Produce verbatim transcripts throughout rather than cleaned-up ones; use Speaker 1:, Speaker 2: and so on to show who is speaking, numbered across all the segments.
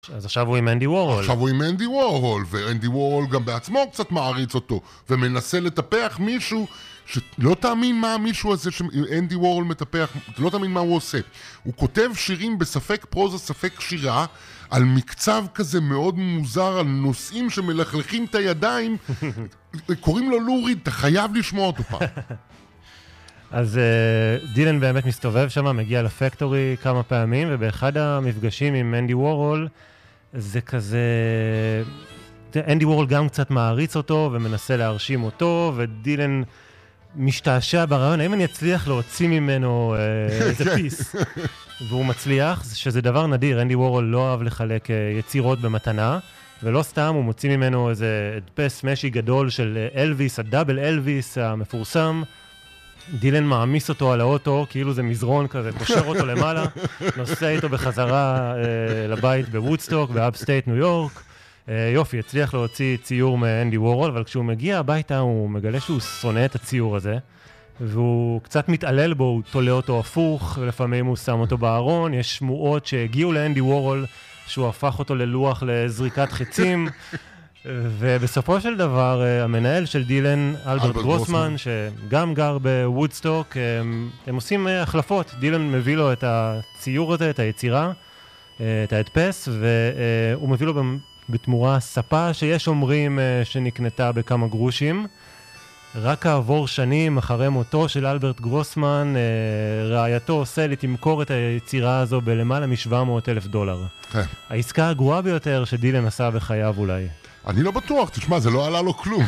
Speaker 1: אז עכשיו הוא עם אנדי וורהול.
Speaker 2: עכשיו הוא עם אנדי וורהול, ואנדי וורהול גם בעצמו קצת מעריץ אותו, ומנסה לטפח מישהו שלא תאמין מה המישהו הזה שאנדי וורהול מטפח, לא תאמין מה הוא עושה. הוא כותב שירים בספק פרוזה, ספק שירה, על מקצב כזה מאוד מוזר, על נושאים שמלכלכים את הידיים, קוראים לו לוריד, אתה חייב לשמוע אותו פעם.
Speaker 1: אז uh, דילן באמת מסתובב שם, מגיע לפקטורי כמה פעמים, ובאחד המפגשים עם אנדי וורהול, זה כזה... אנדי וורהול גם קצת מעריץ אותו, ומנסה להרשים אותו, ודילן משתעשע ברעיון, האם אני אצליח להוציא ממנו uh, איזה פיס? והוא מצליח, שזה דבר נדיר, אנדי וורהול לא אוהב לחלק uh, יצירות במתנה, ולא סתם, הוא מוציא ממנו איזה הדפס משי גדול של אלוויס, הדאבל אלוויס המפורסם, דילן מעמיס אותו על האוטו, כאילו זה מזרון כזה, קושר אותו למעלה, נוסע איתו בחזרה אה, לבית בוודסטוק, באפסטייט ניו יורק. אה, יופי, הצליח להוציא ציור מאנדי וורהול, אבל כשהוא מגיע הביתה הוא מגלה שהוא שונא את הציור הזה, והוא קצת מתעלל בו, הוא תולה אותו הפוך, ולפעמים הוא שם אותו בארון, יש שמועות שהגיעו לאנדי וורהול, שהוא הפך אותו ללוח לזריקת חצים, ובסופו של דבר, המנהל של דילן, אלברט גרוסמן, שגם גר בוודסטוק, הם עושים החלפות. דילן מביא לו את הציור הזה, את היצירה, את ההדפס, והוא מביא לו בתמורה ספה שיש אומרים שנקנתה בכמה גרושים. רק כעבור שנים, אחרי מותו של אלברט גרוסמן, רעייתו סלי תמכור את היצירה הזו בלמעלה מ-שבע מאות אלף דולר. העסקה הגרועה ביותר שדילן עשה בחייו אולי.
Speaker 2: אני לא בטוח, תשמע, זה לא עלה לו כלום.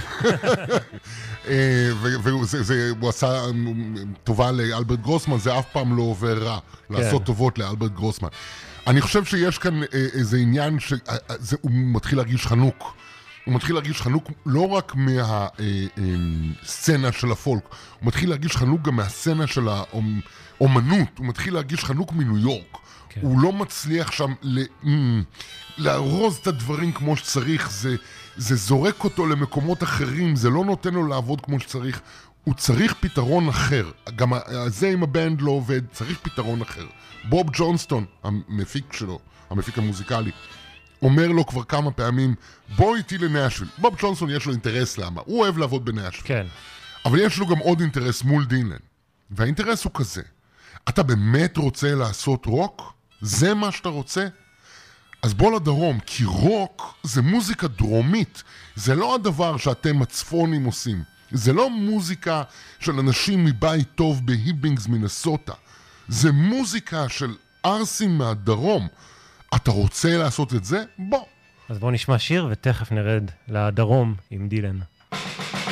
Speaker 2: והוא עשה טובה לאלברט גרוסמן, זה אף פעם לא עובר רע, לעשות טובות לאלברט גרוסמן. אני חושב שיש כאן איזה עניין שהוא מתחיל להרגיש חנוק. הוא מתחיל להרגיש חנוק לא רק מהסצנה של הפולק, הוא מתחיל להרגיש חנוק גם מהסצנה של האומנות, הוא מתחיל להרגיש חנוק מניו יורק. הוא לא מצליח שם לארוז את הדברים כמו שצריך, זה, זה זורק אותו למקומות אחרים, זה לא נותן לו לעבוד כמו שצריך, הוא צריך פתרון אחר. גם זה עם הבנד לא עובד, צריך פתרון אחר. בוב ג'ונסטון, המפיק שלו, המפיק המוזיקלי, אומר לו כבר כמה פעמים, בוא איתי לנאשוויל. בוב ג'ונסטון יש לו אינטרס למה, הוא אוהב לעבוד בנאשוויל. כן. אבל יש לו גם עוד אינטרס מול דילן. והאינטרס הוא כזה, אתה באמת רוצה לעשות רוק? זה מה שאתה רוצה? אז בוא לדרום, כי רוק זה מוזיקה דרומית. זה לא הדבר שאתם הצפונים עושים. זה לא מוזיקה של אנשים מבית טוב בהיבינגס מינסוטה. זה מוזיקה של ארסים מהדרום. אתה רוצה לעשות את זה? בוא.
Speaker 1: אז בוא נשמע שיר ותכף נרד לדרום עם דילן.